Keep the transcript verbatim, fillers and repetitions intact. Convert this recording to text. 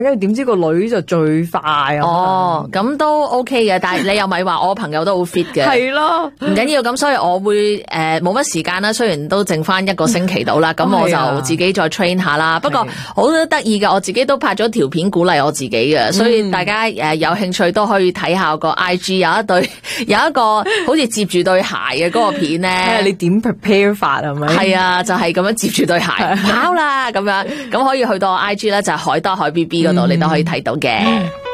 跟住點知個女就最快啊！ 哦，咁都 OK 嘅，但係你又咪話我朋友都好 fit 嘅， 係咯， 唔緊要，咁所以我會誒冇乜時間啦，雖然都剩翻一個星期到啦，咁我就自己再 train 下啦。不過好得意嘅，我自己都拍咗條片鼓勵我自己嘅，所以大家誒有興趣都可以睇下個 I G 有一對有一個好似接住對鞋嘅嗰個片咧。 你點 prepare 法係咪？ 係啊，就係咁樣接住對鞋跑啦咁樣，咁可以去到我 I G 咧，就係海多海 B B 嗰度，你都可以睇到嘅。